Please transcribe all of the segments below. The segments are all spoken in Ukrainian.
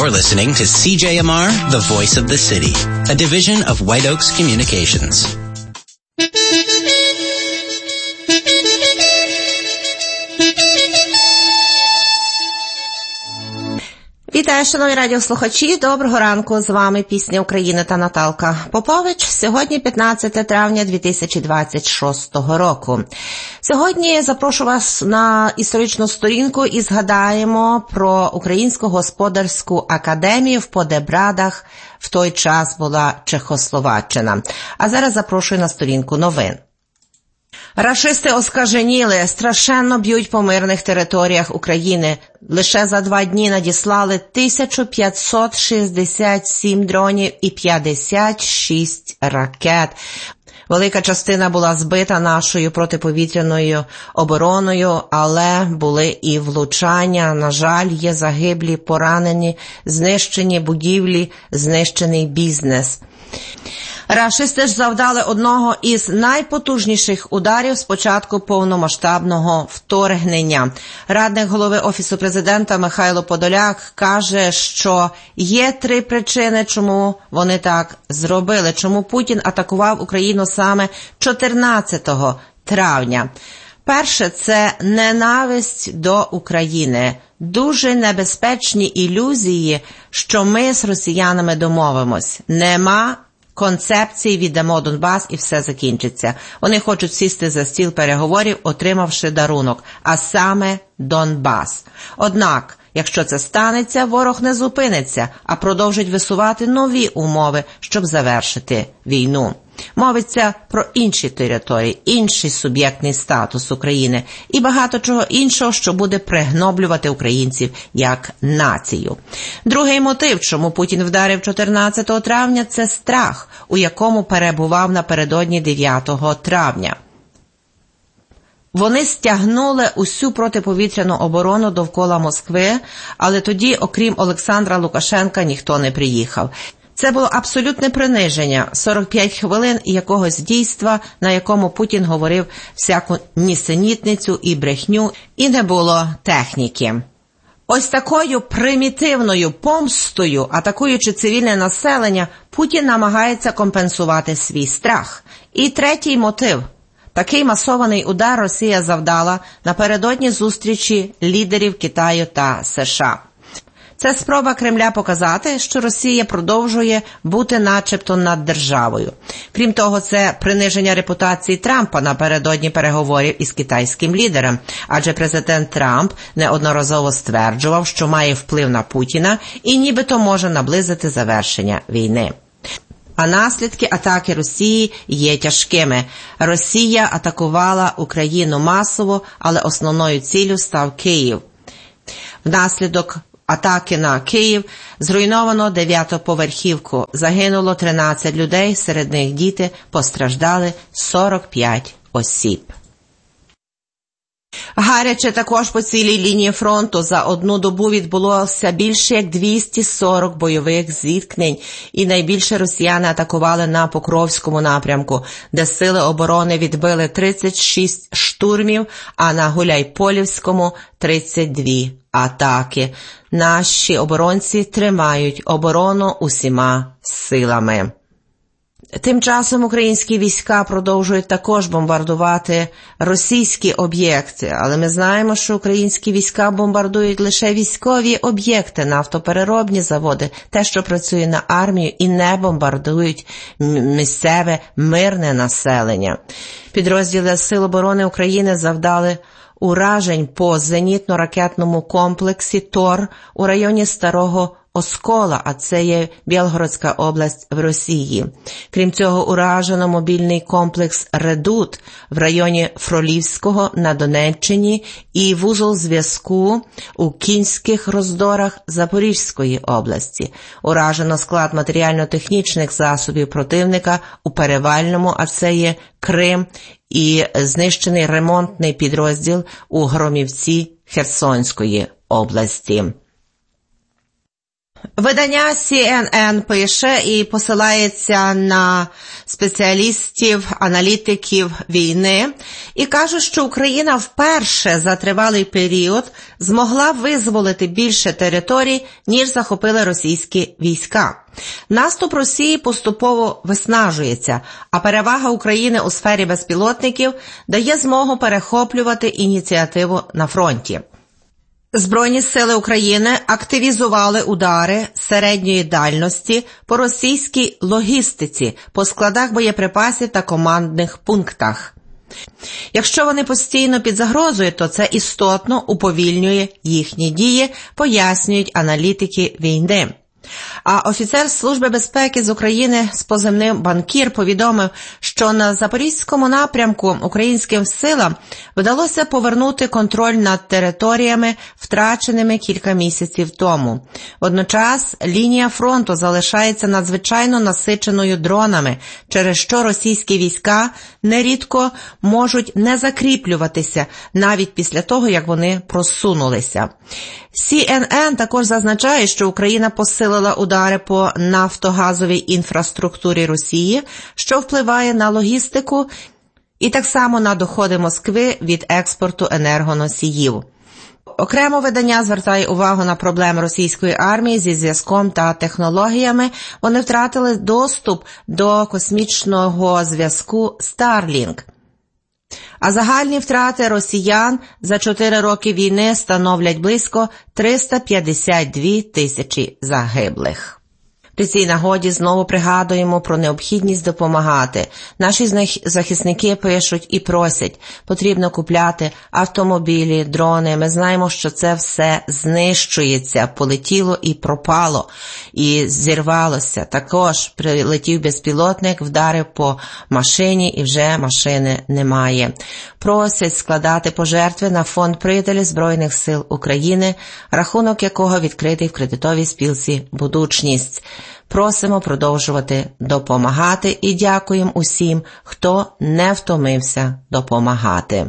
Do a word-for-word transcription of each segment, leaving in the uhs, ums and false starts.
You're listening to C J M R, the voice of the city, a division of White Oaks Communications. Вітаю, шановні радіослухачі. Доброго ранку. З вами Пісня України та Наталка Попович. Сьогодні п'ятнадцяте травня дві тисячі двадцять шостого року. Сьогодні запрошу вас на історичну сторінку і згадаємо про Українську господарську академію в Подебрадах. В той час була Чехословаччина. А зараз запрошую на сторінку новин. Рашисти оскаженіли, страшенно б'ють по мирних територіях України. Лише за два дні надіслали тисячу п'ятсот шістдесят сім дронів і п'ятдесят шість ракет. Велика частина була збита нашою протиповітряною обороною, але були і влучання. На жаль, є загиблі, поранені, знищені будівлі, знищений бізнес. Рашисти ж завдали одного із найпотужніших ударів з початку повномасштабного вторгнення. Радник голови Офісу президента Михайло Подоляк каже, що є три причини, чому вони так зробили, чому Путін атакував Україну саме чотирнадцятого травня. Перше – це ненависть до України. Дуже небезпечні ілюзії, що ми з росіянами домовимось. Нема концепції «віддамо Донбас» і все закінчиться. Вони хочуть сісти за стіл переговорів, отримавши дарунок, а саме Донбас. Однак, якщо це станеться, ворог не зупиниться, а продовжить висувати нові умови, щоб завершити війну. Мовиться про інші території, інший суб'єктний статус України і багато чого іншого, що буде пригноблювати українців як націю. Другий мотив, чому Путін вдарив чотирнадцятого травня, це страх, у якому перебував напередодні дев'ятого травня. Вони стягнули усю протиповітряну оборону довкола Москви, але тоді, окрім Олександра Лукашенка, ніхто не приїхав. Це було абсолютне приниження, сорок п'ять хвилин якогось дійства, на якому Путін говорив всяку нісенітницю і брехню, і не було техніки. Ось такою примітивною помстою, атакуючи цивільне населення, Путін намагається компенсувати свій страх. І третій мотив. Такий масований удар Росія завдала напередодні зустрічі лідерів Китаю та США. Це спроба Кремля показати, що Росія продовжує бути начебто наддержавою. Крім того, це приниження репутації Трампа напередодні переговорів із китайським лідером, адже президент Трамп неодноразово стверджував, що має вплив на Путіна і нібито може наблизити завершення війни. А наслідки атаки Росії є тяжкими. Росія атакувала Україну масово, але основною ціллю став Київ. Внаслідок атаки на Київ зруйновано дев'ятоповерхівку. Загинуло тринадцять людей, серед них діти, постраждали сорок п'ять осіб. Гаряче також по цілій лінії фронту. За одну добу відбулося більше як двісті сорок бойових зіткнень, і найбільше росіяни атакували на Покровському напрямку, де сили оборони відбили тридцять шість штурмів, а на Гуляйполівському – тридцять дві атаки. Наші оборонці тримають оборону усіма силами. Тим часом українські війська продовжують також бомбардувати російські об'єкти, але ми знаємо, що українські війська бомбардують лише військові об'єкти, нафтопереробні заводи, те, що працює на армію, і не бомбардують місцеве мирне населення. Підрозділи Сил оборони України завдали уражень по зенітно-ракетному комплексі ТОР у районі Старого Оскола, а це є Білгородська область в Росії. Крім цього, уражено мобільний комплекс «Редут» в районі Фролівського на Донеччині і вузол зв'язку у Кінських Роздорах Запорізької області. Уражено склад матеріально-технічних засобів противника у Перевальному, а це є Крим, і знищений ремонтний підрозділ у Громівці Херсонської області. Видання Сі Ен Ен пише і посилається на спеціалістів, аналітиків війни і каже, що Україна вперше за тривалий період змогла визволити більше територій, ніж захопили російські війська. Наступ Росії поступово виснажується, а перевага України у сфері безпілотників дає змогу перехоплювати ініціативу на фронті. Збройні сили України активізували удари середньої дальності по російській логістиці, по складах боєприпасів та командних пунктах. Якщо вони постійно під загрозою, то це істотно уповільнює їхні дії, пояснюють аналітики війни. А офіцер Служби безпеки з України з позивним «Банкір» повідомив, що на Запорізькому напрямку українським силам вдалося повернути контроль над територіями, втраченими кілька місяців тому. Водночас лінія фронту залишається надзвичайно насиченою дронами, через що російські війська нерідко можуть не закріплюватися навіть після того, як вони просунулися. Сі Ен Ен також зазначає, що Україна посилила удари по нафтогазовій інфраструктурі Росії, що впливає на логістику і так само на доходи Москви від експорту енергоносіїв. Окремо видання звертає увагу на проблеми російської армії зі зв'язком та технологіями. Вони втратили доступ до космічного зв'язку Starlink. А загальні втрати росіян за чотири роки війни становлять близько триста п'ятдесят дві тисячі загиблих. При цій нагоді знову пригадуємо про необхідність допомагати. Наші захисники пишуть і просять, потрібно купляти автомобілі, дрони. Ми знаємо, що це все знищується, полетіло і пропало, і зірвалося. Також прилетів безпілотник, вдарив по машині і вже машини немає. Просять складати пожертви на фонд «Приятелі Збройних сил України», рахунок якого відкритий в кредитовій спілці «Будучність». Просимо продовжувати допомагати і дякуємо усім, хто не втомився допомагати.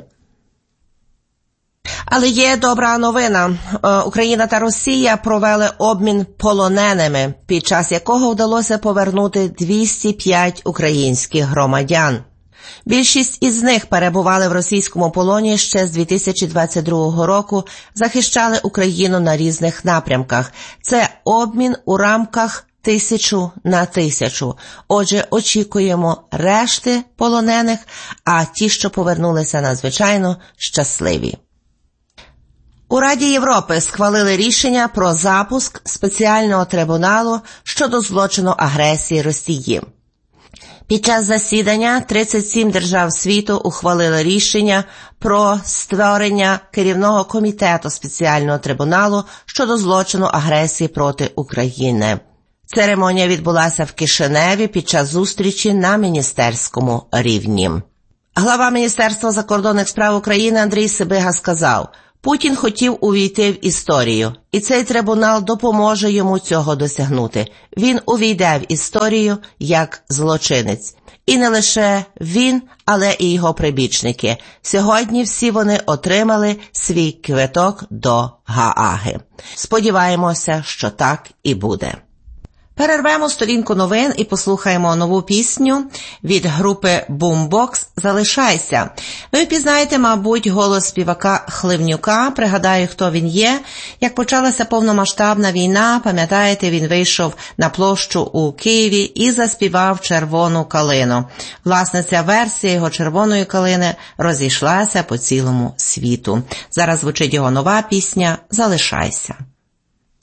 Але є добра новина. Україна та Росія провели обмін полоненими, під час якого вдалося повернути двісті п'ять українських громадян. Більшість із них перебували в російському полоні ще з дві тисячі двадцять другого року, захищали Україну на різних напрямках. Це обмін у рамках тисячу на тисячу. Отже, очікуємо решти полонених, а ті, що повернулися, надзвичайно щасливі. У Раді Європи схвалили рішення про запуск спеціального трибуналу щодо злочину агресії Росії. Під час засідання тридцять сім держав світу ухвалили рішення про створення керівного комітету спеціального трибуналу щодо злочину агресії проти України. Церемонія відбулася в Кишиневі під час зустрічі на міністерському рівні. Глава Міністерства закордонних справ України Андрій Сибига сказав: «Путін хотів увійти в історію, і цей трибунал допоможе йому цього досягнути. Він увійде в історію як злочинець. І не лише він, але і його прибічники. Сьогодні всі вони отримали свій квиток до Гааги. Сподіваємося, що так і буде». Перервемо сторінку новин і послухаємо нову пісню від групи Boombox «Залишайся». Ви впізнаєте, мабуть, голос співака Хливнюка. Пригадаю, хто він є. Як почалася повномасштабна війна, пам'ятаєте, він вийшов на площу у Києві і заспівав «Червону калину». Власне, ця версія його «Червоної калини» розійшлася по цілому світу. Зараз звучить його нова пісня «Залишайся».